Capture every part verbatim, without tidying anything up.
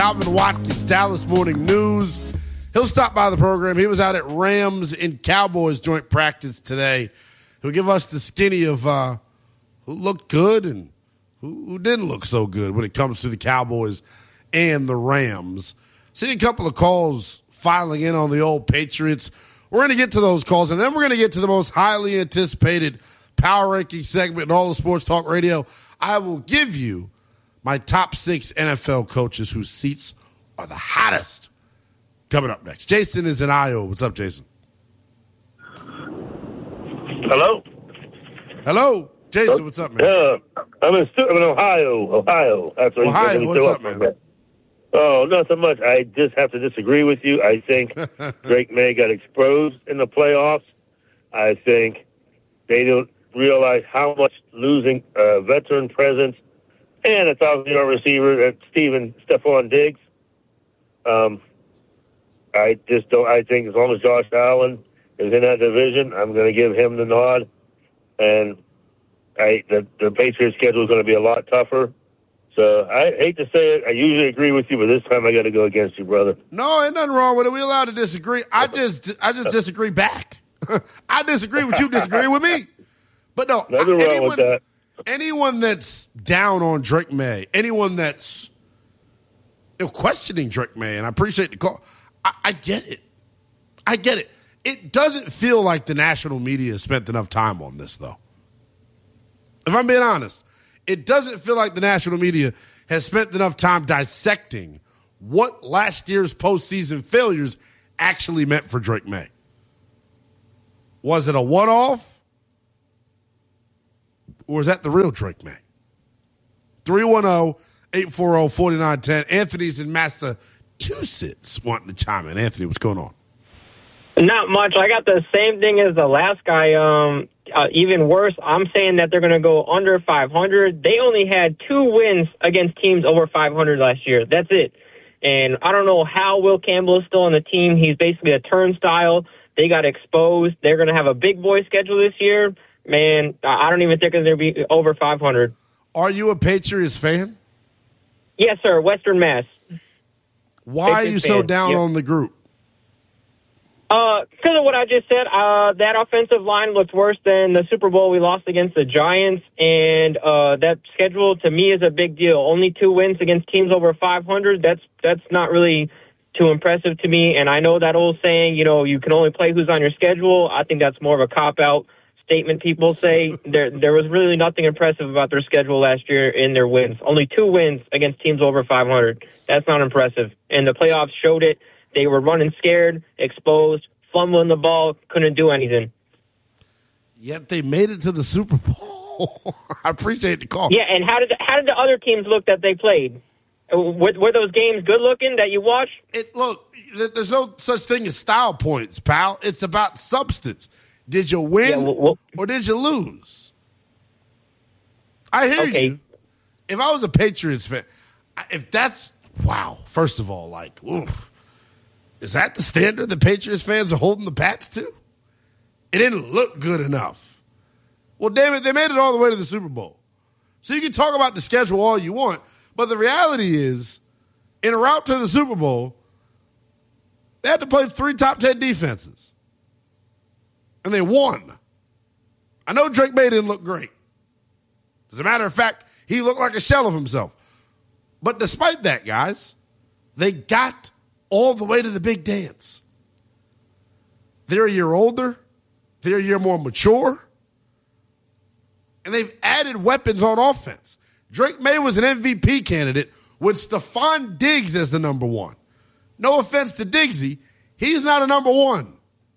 Calvin Watkins, Dallas Morning News. He'll stop by the program. He was out at Rams and Cowboys joint practice today. He'll give us the skinny of uh, who looked good and who, who didn't look so good when it comes to the Cowboys and the Rams. See a couple of calls filing in on the old Patriots. We're going to get to those calls, and then we're going to get to the most highly anticipated power ranking segment in all of Sports Talk Radio. I will give you my top six N F L coaches whose seats are the hottest. Coming up next. Jason is in Iowa. What's up, Jason? Hello? Hello. Jason, what's up, man? Yeah, I'm in, I'm in Ohio. Ohio. That's where Ohio, you what's up, man? man? Oh, not so much. I just have to disagree with you. I think Drake May got exposed in the playoffs. I think they don't realize how much losing uh, veteran presence and a thousand-yard receiver, uh, Steven Stephon Diggs. Um, I just don't. I think as long as Josh Allen is in that division, I'm going to give him the nod. And I, the, the Patriots' schedule is going to be a lot tougher. So I hate to say it. I usually agree with you, but this time I got to go against you, brother. No, ain't nothing wrong with it. We allowed to disagree. I just, I just disagree back. I disagree with you. Disagree with me. But no, nothing I, wrong anyone, with that. Anyone that's down on Drake May, anyone that's you know, questioning Drake May, and I appreciate the call. I, I get it. I get it. It doesn't feel like the national media spent enough time on this, though. If I'm being honest, it doesn't feel like the national media has spent enough time dissecting what last year's postseason failures actually meant for Drake May. Was it a one-off? Or is that the real Drake May? three one zero, eight four zero, four nine one zero. Anthony's in Massachusetts wanting to chime in. Anthony, what's going on? Not much. I got the same thing as the last guy. Um, uh, even worse, I'm saying that they're going to go under five hundred. They only had two wins against teams over five hundred last year. That's it. And I don't know how Will Campbell is still on the team. He's basically a turnstile. They got exposed. They're going to have a big boy schedule this year. Man, I don't even think they're going to be over five hundred. Are you a Patriots fan? Yes, sir. Western Mass. Why Patriots are you so fan. down yep. on the group? Uh, because of what I just said, uh, that offensive line looked worse than the Super Bowl we lost against the Giants, and uh, that schedule to me is a big deal. Only two wins against teams over five hundred. That's that's not really too impressive to me. And I know that old saying, you know, you can only play who's on your schedule. I think that's more of a cop-out statement. People say there there was really nothing impressive about their schedule last year in their wins. Only two wins against teams over five hundred. That's not impressive. And the playoffs showed it. They were running scared, exposed, fumbling the ball, couldn't do anything. Yet they made it to the Super Bowl. I appreciate the call. Yeah, and how did the, how did the other teams look that they played? Were, were those games good looking that you watched? It look, there's no such thing as style points, pal. It's about substance. Did you win yeah, well, well, or did you lose? I hear okay. you. If I was a Patriots fan, if that's wow. First of all, like, oof. Is that the standard the Patriots fans are holding the Pats to? It didn't look good enough. Well, damn it, they made it all the way to the Super Bowl. So you can talk about the schedule all you want, but the reality is, in a route to the Super Bowl, they had to play three top ten defenses. And they won. I know Drake May didn't look great. As a matter of fact, he looked like a shell of himself. But despite that, guys, they got all the way to the big dance. They're a year older. They're a year more mature. And they've added weapons on offense. Drake May was an M V P candidate with Stephon Diggs as the number one. No offense to Diggsy. He's not a number one.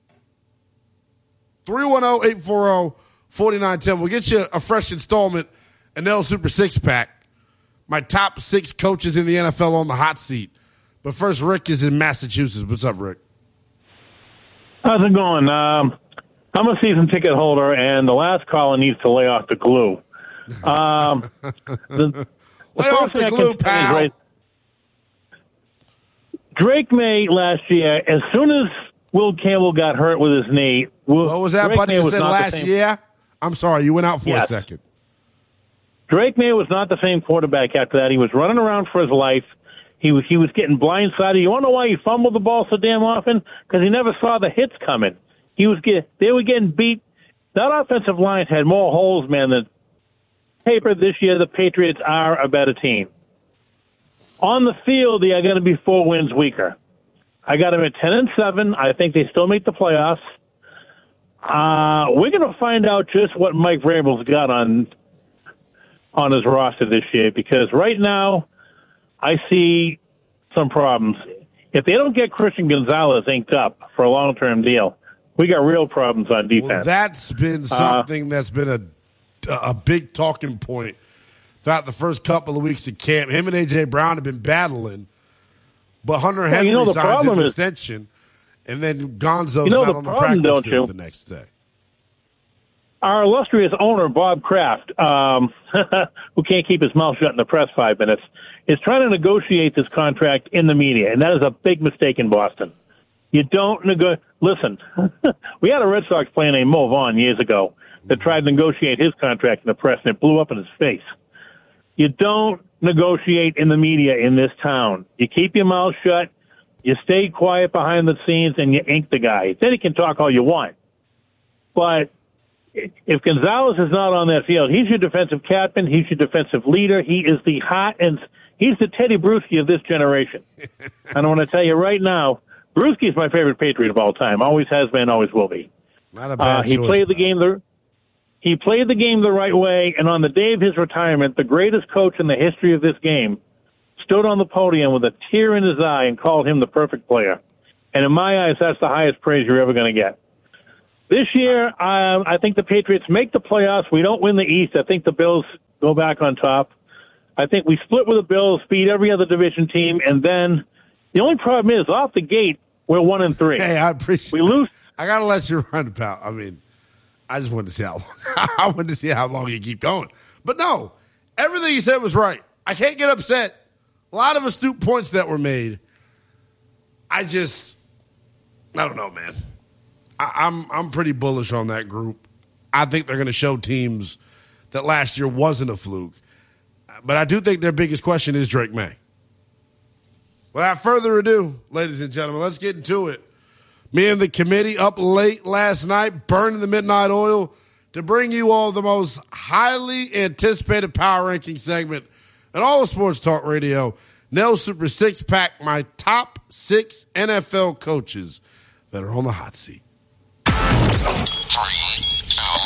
three one zero, eight four zero, four nine one zero. We'll get you a fresh installment, an L Super Six-Pack. My top six coaches in the N F L on the hot seat. But first, Rick is in Massachusetts. What's up, Rick? How's it going? Um, I'm a season ticket holder, and the last caller needs to lay off the glue. Um, the, lay off the glue, pal. Right, Drake May last year, as soon as Will Campbell got hurt with his knee. Will, what was that, Drake buddy? May You was said last year? I'm sorry, you went out for yes. a second. Drake May was not the same quarterback after that. He was running around for his life. He was he was getting blindsided. You want to know why he fumbled the ball so damn often? Because he never saw the hits coming. He was get they were getting beat. That offensive line had more holes, man, than paper. This year, the Patriots are a better team. On the field, they are going to be four wins weaker. I got them at ten and seven. I think they still make the playoffs. Uh, we're going to find out just what Mike Vrabel's got on on his roster this year, because right now I see some problems. If they don't get Christian Gonzalez inked up for a long-term deal, we got real problems on defense. Well, that's been something uh, that's been a a big talking point throughout the first couple of weeks of camp. Him and A J. Brown have been battling, but Hunter Henry well, you know, signs his is, extension, and then Gonzo's you know not the on the problem, practice field you? the next day. Our illustrious owner, Bob Kraft, um, who can't keep his mouth shut in the press five minutes, is trying to negotiate this contract in the media, and that is a big mistake in Boston. You don't negotiate. Listen, we had a Red Sox player named Mo Vaughn years ago that tried to negotiate his contract in the press, and it blew up in his face. You don't negotiate in the media in this town. You keep your mouth shut, you stay quiet behind the scenes, and you ink the guy. Then you can talk all you want. But if Gonzalez is not on that field, he's your defensive captain, he's your defensive leader, he is the hot, and he's the Teddy Bruschi of this generation. And I want to tell you right now, Bruschi is my favorite Patriot of all time. Always has been, always will be. Not a bad uh, he choice, played the man. game the he played the game the right way, and on the day of his retirement, the greatest coach in the history of this game stood on the podium with a tear in his eye and called him the perfect player. And in my eyes, that's the highest praise you're ever going to get. This year, um, I think the Patriots make the playoffs. We don't win the East. I think the Bills go back on top. I think we split with the Bills, beat every other division team, and then the only problem is, off the gate, we're one and three. Hey, I appreciate. We lose. I gotta let you run, pal. I mean, I just wanted to see how long. I wanted to see how long you keep going. But no, everything you said was right. I can't get upset. A lot of astute points that were made. I just, I don't know, man. I, I'm I'm pretty bullish on that group. I think they're going to show teams that last year wasn't a fluke. But I do think their biggest question is Drake May. Without further ado, ladies and gentlemen, let's get into it. Me and the committee up late last night, burning the midnight oil to bring you all the most highly anticipated power ranking segment in all of Sports Talk Radio. Nell Super Six Pack, my top six N F L coaches that are on the hot seat.